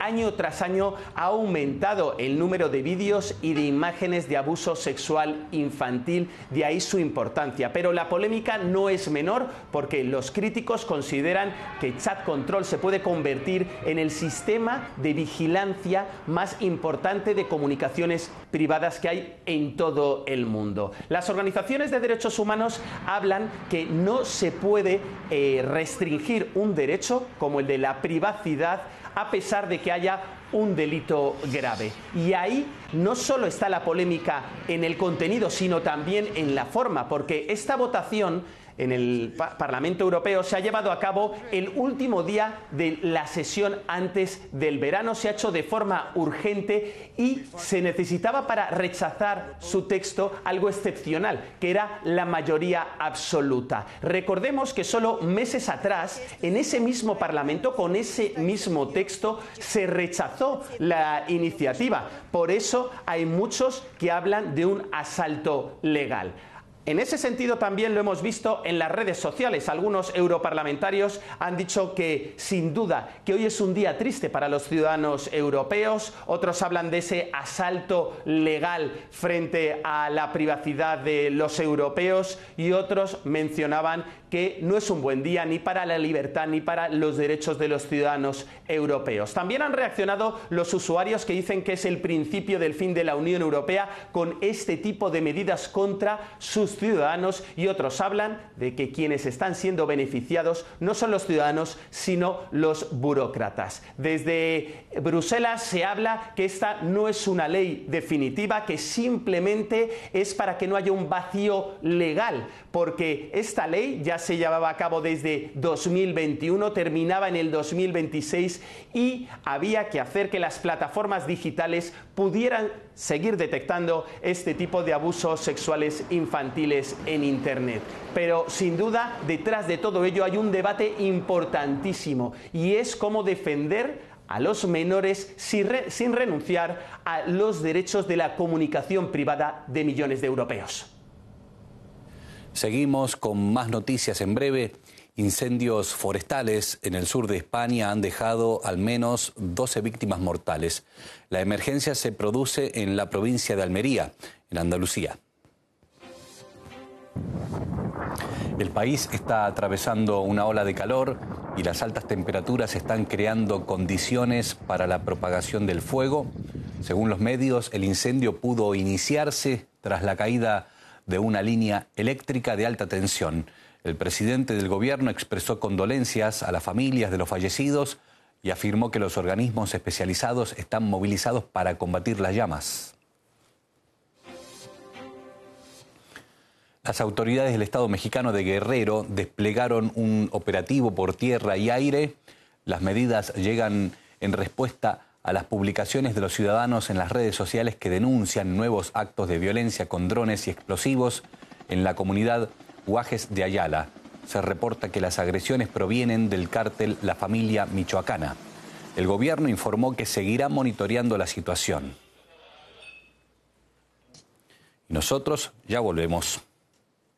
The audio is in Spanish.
año tras año ha aumentado el número de vídeos y de imágenes de abuso sexual infantil, de ahí su importancia. Pero la polémica no es menor porque los críticos consideran que Chat Control se puede convertir en el sistema de vigilancia más importante de comunicaciones privadas que hay en todo el mundo. Las organizaciones de derechos humanos hablan que no se puede restringir un derecho como el de la privacidad a pesar de que haya un delito grave. Y ahí no solo está la polémica en el contenido, sino también en la forma, porque esta votación en el Parlamento Europeo se ha llevado a cabo el último día de la sesión antes del verano. Se ha hecho de forma urgente y se necesitaba para rechazar su texto algo excepcional, que era la mayoría absoluta. Recordemos que solo meses atrás, en ese mismo Parlamento, con ese mismo texto, se rechazó la iniciativa. Por eso hay muchos que hablan de un asalto legal. En ese sentido también lo hemos visto en las redes sociales. Algunos europarlamentarios han dicho que, sin duda, que hoy es un día triste para los ciudadanos europeos. Otros hablan de ese asalto legal frente a la privacidad de los europeos y otros mencionaban que no es un buen día ni para la libertad ni para los derechos de los ciudadanos europeos. También han reaccionado los usuarios que dicen que es el principio del fin de la Unión Europea con este tipo de medidas contra sus ciudadanos, y otros hablan de que quienes están siendo beneficiados no son los ciudadanos sino los burócratas. Desde Bruselas se habla que esta no es una ley definitiva, que simplemente es para que no haya un vacío legal, porque esta ley ya se llevaba a cabo desde 2021, terminaba en el 2026 y había que hacer que las plataformas digitales pudieran seguir detectando este tipo de abusos sexuales infantiles en Internet. Pero sin duda, detrás de todo ello hay un debate importantísimo y es cómo defender a los menores sin renunciar a los derechos de la comunicación privada de millones de europeos. Seguimos con más noticias en breve. Incendios forestales en el sur de España han dejado al menos 12 víctimas mortales. La emergencia se produce en la provincia de Almería, en Andalucía. El país está atravesando una ola de calor y las altas temperaturas están creando condiciones para la propagación del fuego. Según los medios, el incendio pudo iniciarse tras la caída de una línea eléctrica de alta tensión. El presidente del gobierno expresó condolencias a las familias de los fallecidos y afirmó que los organismos especializados están movilizados para combatir las llamas. Las autoridades del Estado mexicano de Guerrero desplegaron un operativo por tierra y aire. Las medidas llegan en respuesta a las publicaciones de los ciudadanos en las redes sociales que denuncian nuevos actos de violencia con drones y explosivos en la comunidad Guajes de Ayala. Se reporta que las agresiones provienen del cártel La Familia Michoacana. El gobierno informó que seguirá monitoreando la situación. Y nosotros ya volvemos.